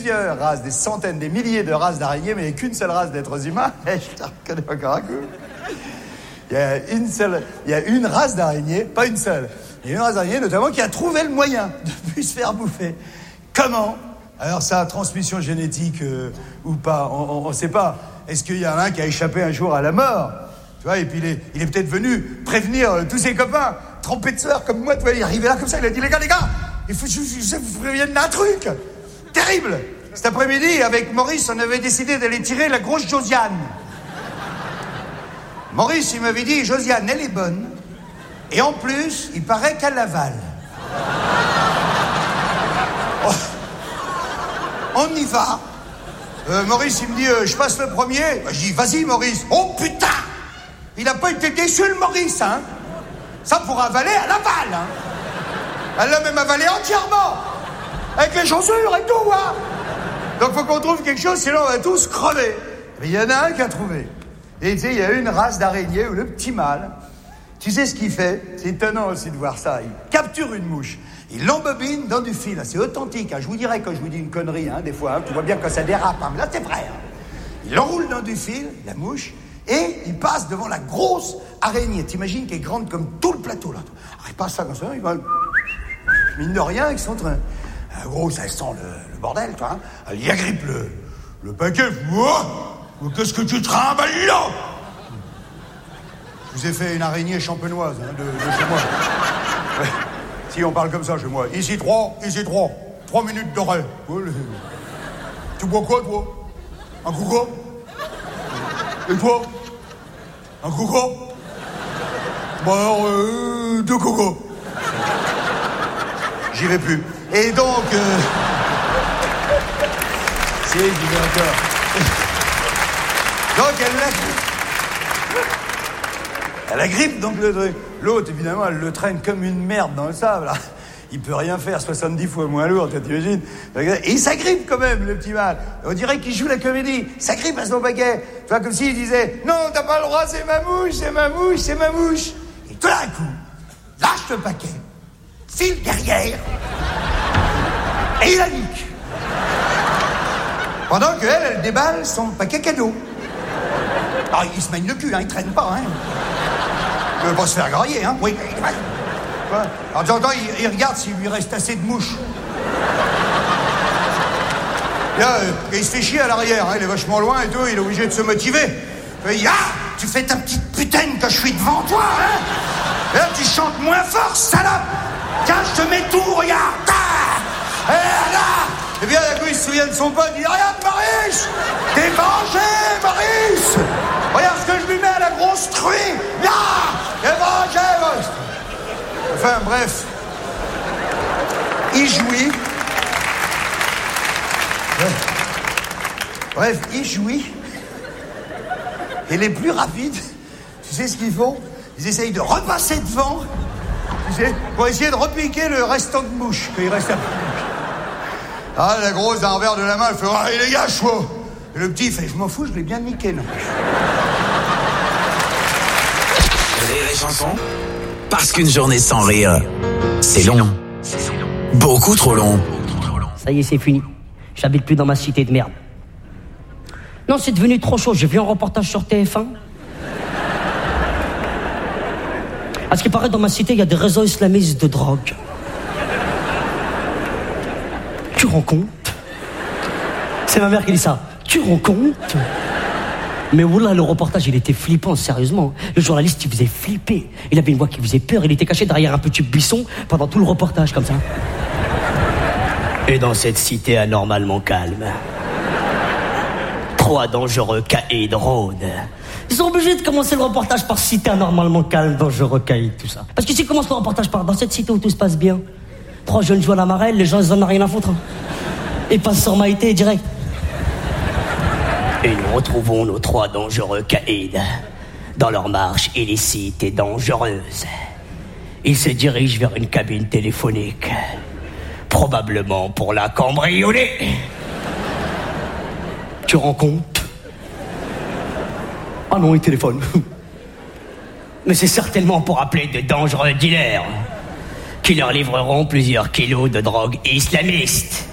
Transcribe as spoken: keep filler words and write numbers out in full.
plusieurs races, des centaines, des milliers de races d'araignées, mais il n'y a qu'une seule race d'êtres humains. Je te reconnais encore un coup. Il y a une seule, il y a une race d'araignées, pas une seule. Il y a une race d'araignées, notamment, qui a trouvé le moyen de plus se faire bouffer. Comment? Alors ça, transmission génétique euh, ou pas, on ne sait pas. Est-ce qu'il y en a un qui a échappé un jour à la mort? Tu vois, et puis il est, il est peut-être venu prévenir euh, tous ses copains, trempés de sueur comme moi, tu vois, il est arrivé là comme ça, il a dit, les gars, les gars, il faut que je, je vous prévienne d'un truc terrible. Cet après-midi, avec Maurice, on avait décidé d'aller tirer la grosse Josiane. Maurice, il m'avait dit, Josiane, elle est bonne, et en plus, il paraît qu'elle l'avale. Oh. On y va. Euh, Maurice, il me dit, euh, je passe le premier. Bah, je dis, vas-y, Maurice. Oh, putain! Il n'a pas été déçu, le Maurice, hein? Ça, pour avaler, elle avale, hein? Elle l'a même avalé entièrement. Avec les chaussures et tout, hein? Donc, faut qu'on trouve quelque chose, sinon on va tous crever. Mais il y en a un qui a trouvé. Et tu sais, il y a une race d'araignée où le petit mâle, tu sais ce qu'il fait? C'est étonnant aussi de voir ça. Il capture une mouche. Il l'embobine dans du fil. C'est authentique. Hein. Je vous dirais quand je vous dis une connerie, hein, des fois. Hein, tu vois bien quand ça dérape. Hein, mais là, c'est vrai. Hein. Il l'enroule dans du fil, la mouche, et il passe devant la grosse araignée. T'imagines qu'elle est grande comme tout le plateau, là. Alors, il passe ça comme ça, il va... Mine de rien, ils sont en train... Euh, gros, ça sent le, le bordel, toi. Hein. Il agrippe le, le paquet. Oh, qu'est-ce que tu trimbales là? Je vous ai fait une araignée champenoise, hein, de, de chez moi. Ouais. Si on parle comme ça chez moi. Ici trois, ici trois. Trois minutes d'oreille. Tu bois quoi, toi? Un coco? Et toi? Un coco? Bon alors, euh, deux cocos. J'irai plus. Et donc... Euh... si, j'y vais encore. Donc, elle l'agrippe. Elle agrippe, donc, le truc. L'autre, évidemment, elle le traîne comme une merde dans le sable, là. Il peut rien faire, soixante-dix fois moins lourd, t'imagines? Et il s'agrippe quand même, le petit mâle. On dirait qu'il joue la comédie. Il s'agrippe à son paquet. Tu vois, comme s'il disait, non, t'as pas le droit, c'est ma mouche, c'est ma mouche, c'est ma mouche. Et tout d'un coup, lâche le paquet, file derrière, et il la nique. Pendant qu'elle, elle déballe son paquet cadeau. Alors, il se mène le cul, hein, il traîne pas, hein. Il veut pas se faire grailler, hein. Oui. Alors, de temps en temps, il, il regarde s'il lui reste assez de mouches. Là, euh, il se fait chier à l'arrière, hein, il est vachement loin et tout, il est obligé de se motiver. Il dit, ah, tu fais ta petite putaine que je suis devant toi, hein. Et là, tu chantes moins fort, salope. Tiens, je te mets tout, regarde. Ah, et là, et bien, d'un coup, il se souvient de son pote, il dit, regarde, Maurice, t'es vengé, Maurice. Regarde ce que je lui mets à la grosse truie. Là, t'es vengé, Maurice. Enfin, bref, il jouit. Bref, il jouit. Et les plus rapides, tu sais ce qu'ils font? Ils essayent de repasser devant, tu sais, pour essayer de repiquer le restant de mouche, qu'il reste un peu. Ah, la grosse, d'un revers de la main, elle fait, ah, les gars, chaud. Et le petit, il fait, je m'en fous, je l'ai bien niqué, non. Rire et chansons. Parce qu'une journée sans rire, c'est long. Beaucoup trop long. Ça y est, c'est fini. J'habite plus dans ma cité de merde. Non, c'est devenu trop chaud. J'ai vu un reportage sur T F un. À ce qui paraît, dans ma cité, il y a des réseaux islamistes de drogue. Tu rends compte? C'est ma mère qui dit ça. Tu rends compte? Mais oula, le reportage, il était flippant, sérieusement. Le journaliste, il faisait flipper. Il avait une voix qui faisait peur. Il était caché derrière un petit buisson pendant tout le reportage, comme ça. Et dans cette cité anormalement calme, trois dangereux caïds rôdent. Ils sont obligés de commencer le reportage par cité anormalement calme, dangereux caïds, tout ça. Parce qu'ici commence le reportage par dans cette cité où tout se passe bien. Trois jeunes jouent à la marelle, les gens, ils en ont rien à foutre. Hein. Ils passent sur Maïté direct. Et nous retrouvons nos trois dangereux caïds dans leur marche illicite et dangereuse. Ils se dirigent vers une cabine téléphonique, probablement pour la cambrioler. Tu rends compte? Ah non, ils téléphonent. Mais c'est certainement pour appeler de dangereux dealers qui leur livreront plusieurs kilos de drogue islamiste.